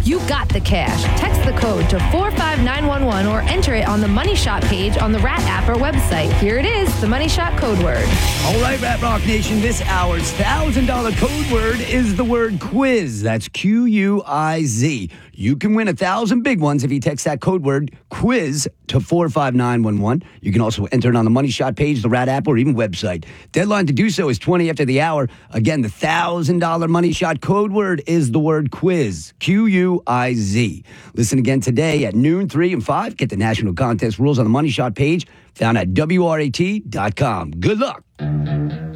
You got the cash. Text the code to 45911 or enter it on the Money Shot page on the Rat app or website. Here it is, the Money Shot code word. All right, Rat Rock Nation, this hour's $1,000 code word is the word quiz. That's Q-U-I-Z. You can win 1,000 big ones if you text that code word quiz to 45911. You can also enter it on the Money Shot page, the Rat app, or even website. Deadline to do so is 20 after the hour. Again, the $1,000 Money Shot code word is the word quiz, Q-U-I-Z. Listen again today at noon, 3 and 5. Get the national contest rules on the Money Shot page, found at WRAT.com. Good luck.